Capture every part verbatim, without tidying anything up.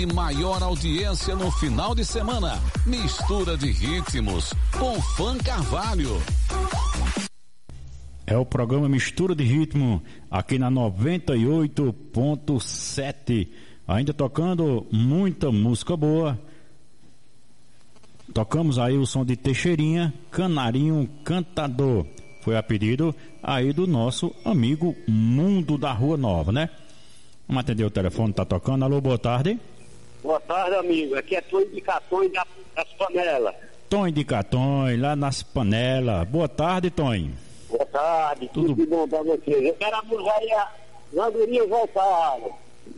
E maior audiência no final de semana. Mistura de ritmos com Fã Carvalho. É o programa Mistura de Ritmo aqui na noventa e oito ponto sete. Ainda tocando muita música boa. Tocamos aí o som de Teixeirinha, Canarinho Cantador. Foi a pedido aí do nosso amigo Mundo da Rua Nova, né? Vamos atender o telefone, tá tocando. Alô, boa tarde. Boa tarde, amigo. Aqui é Tonho de Catões das Panelas. Tonho de Catões, lá nas Panelas. Boa tarde, Tonho. Boa tarde, tudo, tudo de bom pra vocês. Eu quero abusar aí, as andorinhas voltaram.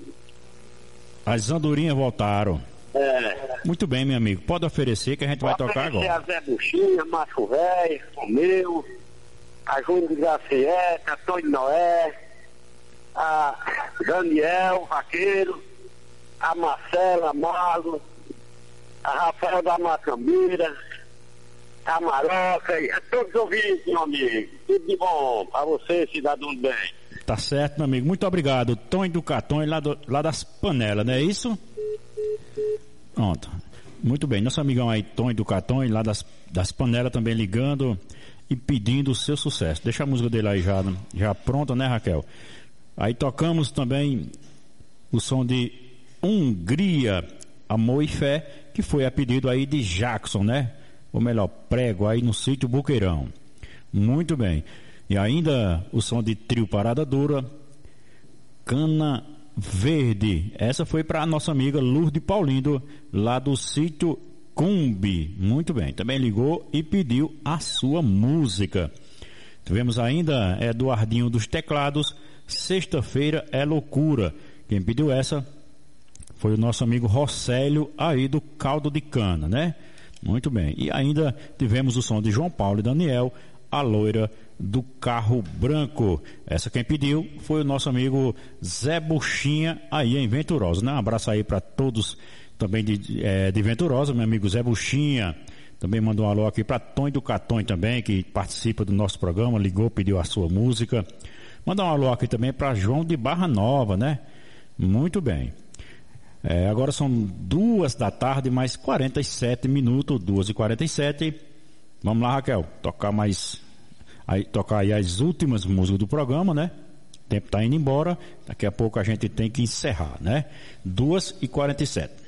As andorinhas voltaram. É. Muito bem, meu amigo. Pode oferecer que a gente vai tocar agora. A Zé Buchinha, Macho Velho, Romeu, a Júnior de Gracieta, Tonho Noé, a Daniel, Vaqueiro, a Marcela Mago, a Rafael da Macambira, a Maroca, e a todos os ouvintes, meu amigo. Tudo de bom pra você, cidadão do bem. Tá certo, meu amigo. Muito obrigado. Tonho do Catões, lá, do, lá das Panelas, não é isso? Pronto. Muito bem. Nosso amigão aí, Tonho do Catões, lá das, das Panelas, também ligando e pedindo o seu sucesso. Deixa a música dele aí já, já pronta, né, Raquel? Aí tocamos também o som de Hungria, Amor e Fé, que foi a pedido aí de Jackson, né? Ou melhor, prego aí no sítio Boqueirão. Muito bem. E ainda o som de Trio Parada Dura, Cana Verde. Essa foi para a nossa amiga Lourdes Paulindo, lá do sítio Cumbi. Muito bem. Também ligou e pediu a sua música. Tivemos ainda Eduardinho dos Teclados, Sexta-feira é Loucura. Quem pediu essa foi o nosso amigo Rosélio aí do Caldo de Cana, né? Muito bem. E ainda tivemos o som de João Paulo e Daniel, A Loira do Carro Branco. Essa quem pediu foi o nosso amigo Zé Buchinha aí em Venturosa, né? Um abraço aí para todos também de, é, de Venturosa, meu amigo Zé Buchinha. Também mandou um alô aqui para Tonho do Catões também, que participa do nosso programa, ligou, pediu a sua música. Mandar um alô aqui também para João de Barra Nova, né? Muito bem. É, agora são duas da tarde, mais quarenta e sete minutos, duas e quarenta e sete. Vamos lá, Raquel, tocar mais, aí, tocar aí as últimas músicas do programa, né? O tempo tá indo embora, daqui a pouco a gente tem que encerrar, né? duas e quarenta e sete.